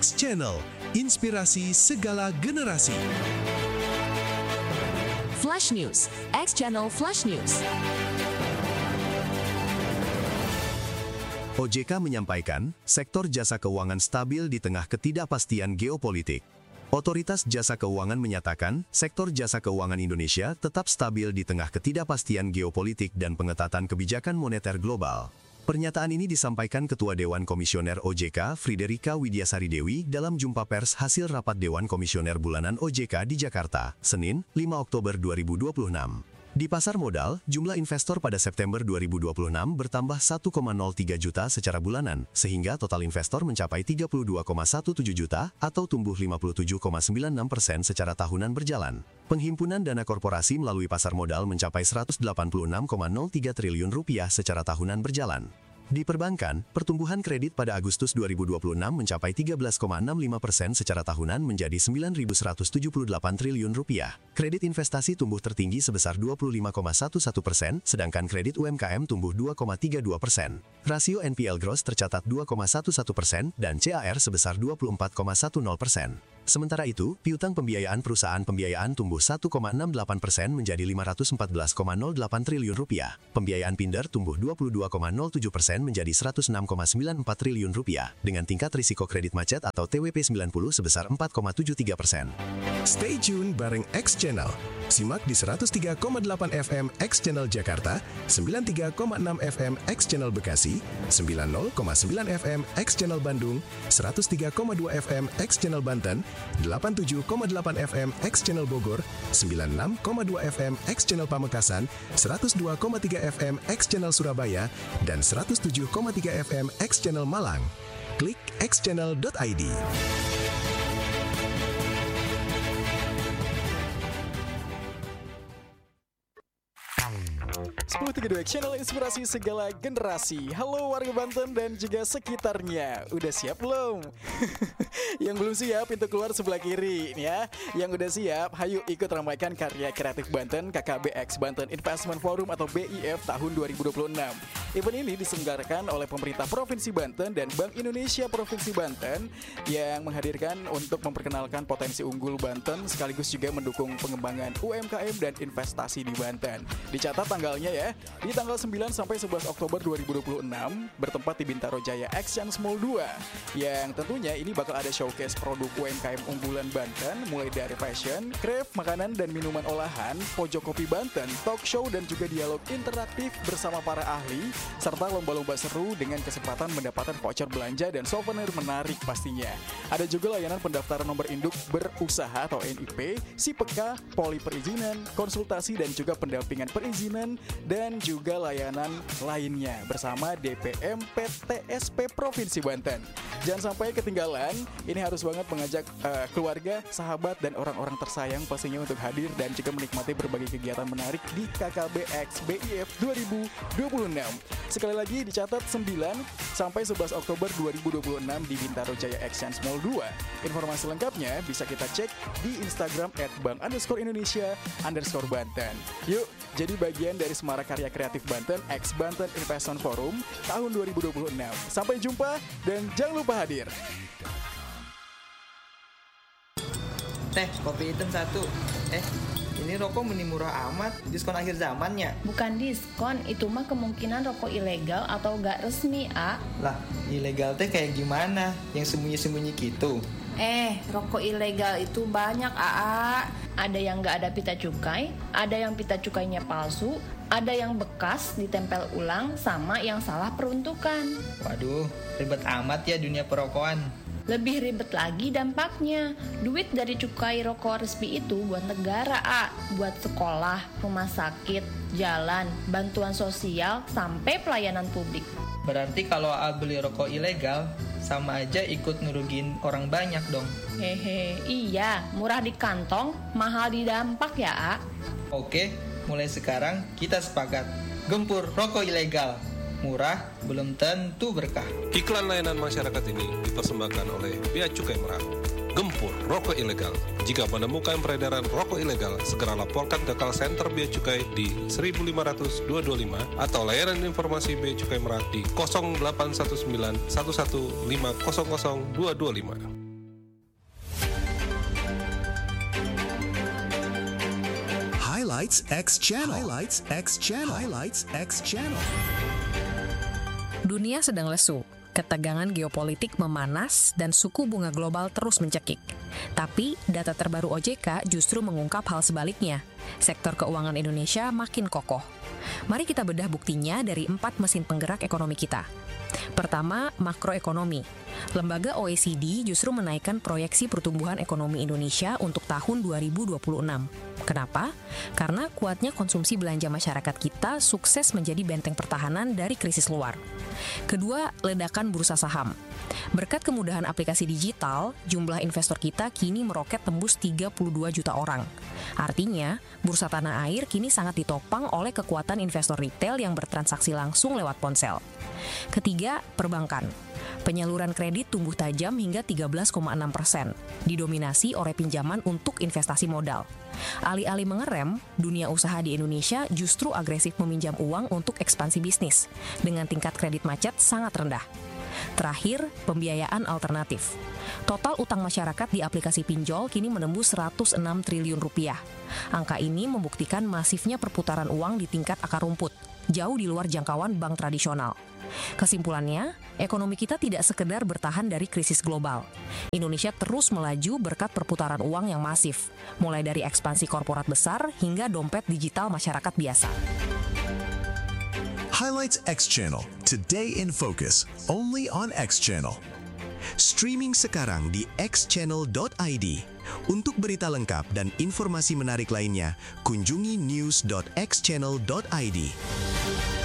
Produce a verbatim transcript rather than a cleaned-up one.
X Channel, inspirasi segala generasi. Flash News, X Channel Flash News. O J K menyampaikan, sektor jasa keuangan stabil di tengah ketidakpastian geopolitik. Otoritas Jasa Keuangan menyatakan, sektor jasa keuangan Indonesia tetap stabil di tengah ketidakpastian geopolitik dan pengetatan kebijakan moneter global. Pernyataan ini disampaikan Ketua Dewan Komisioner O J K, Friderika Widiasari Dewi, dalam jumpa pers hasil rapat Dewan Komisioner Bulanan O J K di Jakarta, Senin, lima Oktober dua ribu dua puluh enam. Di pasar modal, jumlah investor pada September dua ribu dua puluh enam bertambah satu koma nol tiga juta secara bulanan, sehingga total investor mencapai tiga puluh dua koma tujuh belas juta atau tumbuh lima puluh tujuh koma sembilan enam persen secara tahunan berjalan. Penghimpunan dana korporasi melalui pasar modal mencapai seratus delapan puluh enam koma nol tiga triliun rupiah secara tahunan berjalan. Di perbankan, pertumbuhan kredit pada Agustus dua ribu dua puluh enam mencapai tiga belas koma enam lima persen secara tahunan menjadi sembilan ribu seratus tujuh puluh delapan triliun rupiah. Kredit investasi tumbuh tertinggi sebesar dua puluh lima koma sebelas persen, sedangkan kredit U M K M tumbuh dua koma tiga dua persen. Rasio N P L gross tercatat dua koma sebelas persen dan C A R sebesar dua puluh empat koma sepuluh persen. Sementara itu, piutang pembiayaan perusahaan pembiayaan tumbuh satu koma enam delapan persen menjadi lima ratus empat belas koma nol delapan triliun rupiah. Pembiayaan Pindad tumbuh dua puluh dua koma nol tujuh persen menjadi seratus enam koma sembilan empat triliun rupiah dengan tingkat risiko kredit macet atau T W P sembilan puluh sebesar empat koma tujuh tiga persen. Stay tune bareng X Channel. Simak di seratus tiga koma delapan F M X Channel Jakarta, sembilan puluh tiga koma enam F M X Channel Bekasi, sembilan puluh koma sembilan F M X Channel Bandung, seratus tiga koma dua F M X Channel Banten, delapan puluh tujuh koma delapan F M X Channel Bogor, sembilan puluh enam koma dua F M X Channel Pamekasan, seratus dua koma tiga F M X Channel Surabaya, dan seratus tujuh koma tiga F M X Channel Malang. Klik x channel dot i d. sepuluh tiga puluh dua Channel inspirasi segala generasi. Halo warga Banten dan juga sekitarnya. Udah siap belum? Yang belum siap pintu keluar sebelah kiri ya. Yang udah siap, hayu ikut ramaikan karya kreatif Banten K K B X Banten Investment Forum atau B I F tahun dua ribu dua puluh enam. Event ini diselenggarakan oleh pemerintah Provinsi Banten dan Bank Indonesia Provinsi Banten yang menghadirkan untuk memperkenalkan potensi unggul Banten sekaligus juga mendukung pengembangan U M K M dan investasi di Banten. Dicatat tanggalnya ya, di tanggal sembilan sampai sebelas Oktober dua ribu dua puluh enam bertempat di Bintaro Jaya Exchange Mall dua yang tentunya ini bakal ada showcase produk U M K M unggulan Banten mulai dari fashion, craft, makanan dan minuman olahan, pojok kopi Banten, talk show dan juga dialog interaktif bersama para ahli serta lomba-lomba seru dengan kesempatan mendapatkan voucher belanja dan souvenir menarik pastinya. Ada juga layanan pendaftaran nomor induk berusaha atau N I P, S I P K, poli perizinan, konsultasi dan juga pendampingan perizinan dan juga layanan lainnya bersama D P M P T S P Provinsi Banten. Jangan sampai ketinggalan, ini harus banget mengajak uh, keluarga, sahabat dan orang-orang tersayang pastinya untuk hadir dan juga menikmati berbagai kegiatan menarik di K K B X B I F dua ribu dua puluh enam. Sekali lagi dicatat sembilan sampai sebelas Oktober dua ribu dua puluh enam di Bintaro Jaya Exchange Mall dua. Informasi lengkapnya bisa kita cek di Instagram at bank underscore Indonesia underscore Banten. Yuk, jadi bagian dari Semara Karya Kreatif Banten X Banten Investment Forum tahun dua ribu dua puluh enam. Sampai jumpa dan jangan lupa hadir. Teh, kopi hitam satu. Eh, ini rokok meni murah amat, diskon akhir zamannya. Bukan diskon, itu mah kemungkinan rokok ilegal atau gak resmi, A. Lah, ilegal teh kayak gimana? Yang sembunyi-sembunyi gitu? Eh, rokok ilegal itu banyak, A A. Ada yang gak ada pita cukai, ada yang pita cukainya palsu, ada yang bekas ditempel ulang, sama yang salah peruntukan. Waduh, ribet amat ya dunia perokokan. Lebih ribet lagi dampaknya. Duit dari cukai rokok resmi itu buat negara, A. Buat sekolah, rumah sakit, jalan, bantuan sosial, sampai pelayanan publik. Berarti kalau A beli rokok ilegal, sama aja ikut ngerugiin orang banyak dong. Hehe, iya. Murah di kantong, mahal di dampak ya, A. Oke, mulai sekarang kita sepakat. Gempur rokok ilegal. Murah belum tentu berkah. Iklan layanan masyarakat ini dipersembahkan oleh Bea Cukai Merah. Gempur rokok ilegal. Jika menemukan peredaran rokok ilegal, segera laporkan ke call center Bea Cukai di seribu lima ratus dua dua lima atau layanan informasi Bea Cukai Merah di nol delapan satu sembilan satu satu lima nol nol dua dua lima. Highlights X Channel. Highlights X Channel. Highlights X Channel. Dunia sedang lesu. Ketegangan geopolitik memanas dan suku bunga global terus mencekik. Tapi data terbaru O J K justru mengungkap hal sebaliknya. Sektor keuangan Indonesia makin kokoh. Mari kita bedah buktinya dari empat mesin penggerak ekonomi kita. Pertama, makroekonomi. Lembaga O E C D justru menaikkan proyeksi pertumbuhan ekonomi Indonesia untuk tahun dua ribu dua puluh enam. Kenapa? Karena kuatnya konsumsi belanja masyarakat kita sukses menjadi benteng pertahanan dari krisis luar. Kedua, ledakan bursa saham. Berkat kemudahan aplikasi digital, jumlah investor kita kini meroket tembus tiga puluh dua juta orang. Artinya, bursa tanah air kini sangat ditopang oleh kekuatan investor retail yang bertransaksi langsung lewat ponsel. Ketiga, perbankan. Penyaluran kredit tumbuh tajam hingga tiga belas koma enam persen, didominasi oleh pinjaman untuk investasi modal. Alih-alih mengerem, dunia usaha di Indonesia justru agresif meminjam uang untuk ekspansi bisnis, dengan tingkat kredit macet sangat rendah. Terakhir, pembiayaan alternatif. Total utang masyarakat di aplikasi pinjol kini menembus seratus enam triliun rupiah. Angka ini membuktikan masifnya perputaran uang di tingkat akar rumput, jauh di luar jangkauan bank tradisional. Kesimpulannya, ekonomi kita tidak sekedar bertahan dari krisis global. Indonesia terus melaju berkat perputaran uang yang masif, mulai dari ekspansi korporat besar hingga dompet digital masyarakat biasa. Highlights X Channel. Today in Focus. Only on X Channel. Streaming sekarang di x channel dot i d. Untuk berita lengkap dan informasi menarik lainnya, kunjungi news dot x channel dot i d.